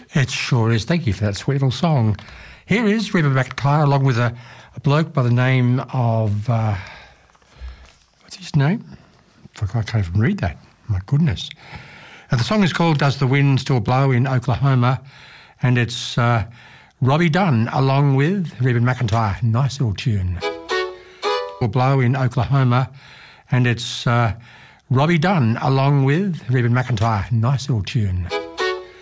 It sure is. Thank you for that sweet little song. Here is Reba McEntire along with a bloke by the name of... what's his name? I can't even read that. My goodness. The song is called Does the Wind Still Blow in Oklahoma? And it's Robbie Dunn along with Reba McEntire. Nice little tune. Will blow in Oklahoma. And it's Robbie Dunn along with Reba McEntire. Nice little tune.